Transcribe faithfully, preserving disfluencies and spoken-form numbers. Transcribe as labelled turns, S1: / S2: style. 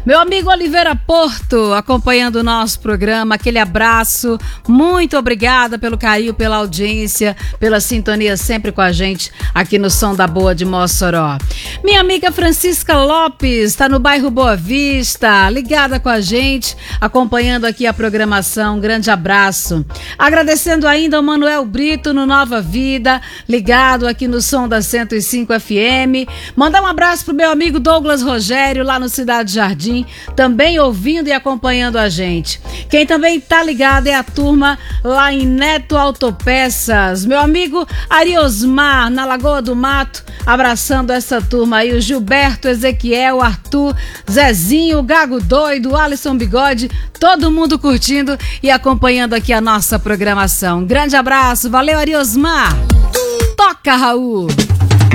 S1: Meu amigo Oliveira Porto, acompanhando o nosso programa, aquele abraço, muito obrigada pelo carinho, pela audiência, pela sintonia sempre com a gente aqui no Som da Boa de Mossoró. Minha amiga Francisca Lopes está no bairro Boa Vista, ligada com a gente, acompanhando aqui a programação, um grande abraço. Agradecendo ainda ao Manuel Brito no Nova Vida, ligado aqui no Som da cento e cinco F M. Mandar um abraço pro meu amigo Douglas Rogério, lá no Cidade Jardim, também ouvindo e acompanhando a gente. Quem também tá ligado é a turma lá em Neto Autopeças, meu amigo Ariosmar, na Lagoa do Mato, abraçando essa turma aí, o Gilberto, Ezequiel, Arthur, Zezinho, Gago Doido, Alisson Bigode, todo mundo curtindo e acompanhando aqui a nossa programação. Grande abraço, valeu Ariosmar. Toca, Raul!